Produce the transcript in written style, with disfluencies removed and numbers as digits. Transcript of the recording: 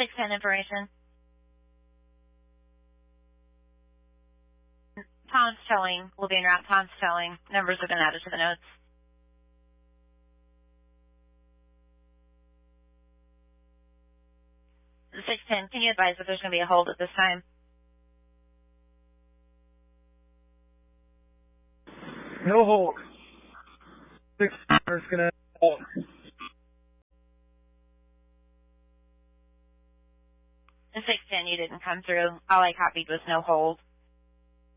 610 information. Tom's towing. We'll be en route. Tom's towing. Numbers have been added to the notes. The 610, can you advise if there's going to be a hold at this time? No hold. 610 is going to hold. The 610, you didn't come through. All I copied was no hold.